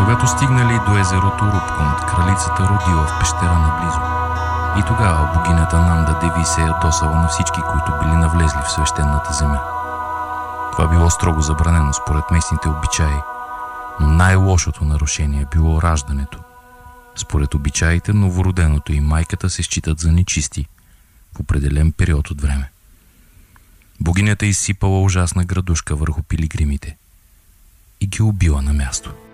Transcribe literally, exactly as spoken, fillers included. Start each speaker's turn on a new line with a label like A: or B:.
A: Когато стигнали до езерото Рубкунд, кралицата родила в пещера наблизо. И тогава богинята Нанда Деви се ядосала на всички, които били навлезли в свещената земя. Това било строго забранено според местните обичаи, но най-лошото нарушение било раждането. Според обичаите, новороденото и майката се считат за нечисти в определен период от време. Богинята изсипала ужасна градушка върху пилигримите и ги убила на място.